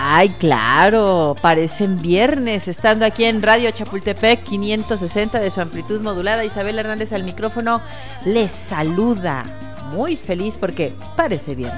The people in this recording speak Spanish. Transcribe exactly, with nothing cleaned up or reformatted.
Ay, claro, parecen viernes, estando aquí en Radio Chapultepec quinientos sesenta de su amplitud modulada. Isabel Hernández al micrófono les saluda, muy feliz porque parece viernes.